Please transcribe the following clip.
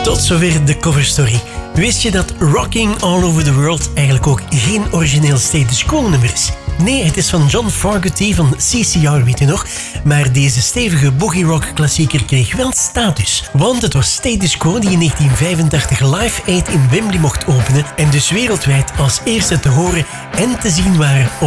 Tot zover de coverstory. Wist je dat Rocking All Over The World eigenlijk ook geen origineel Status Quo nummer is? Nee, het is van John Fogerty van CCR, weet je nog? Maar deze stevige boogie-rock-klassieker kreeg wel status. Want het was Status Quo die in 1985 Live Aid in Wembley mocht openen en dus wereldwijd als eerste te horen en te zien waren op